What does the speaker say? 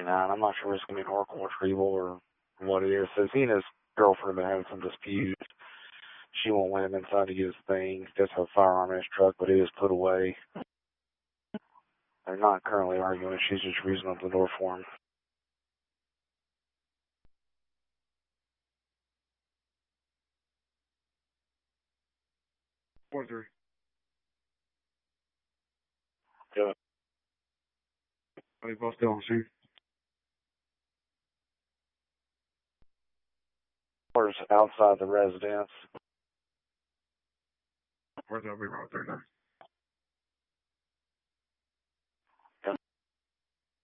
29. I'm not sure if it's going to be an Oracle retrieval or what it is. Says he and his girlfriend have been having some disputes. She won't let him inside to get his things. Does have a firearm in his truck, but it is put away. They're not currently arguing. She's just reasoning up the door for him. What's her? Yeah. Are they both still on the scene? Outside the residence. Where's that? Be right there now.